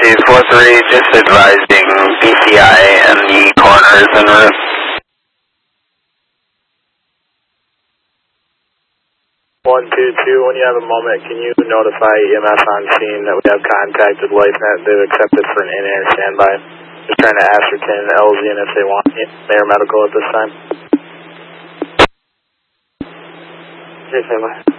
4-3, just advising BCI and the corners en route. 122, when you have a moment, can you notify EMS on scene that we have contact with LifeNet? They've accepted for an in-air standby. Just trying to ascertain the LZ and if they want air medical at this time. Okay, standby.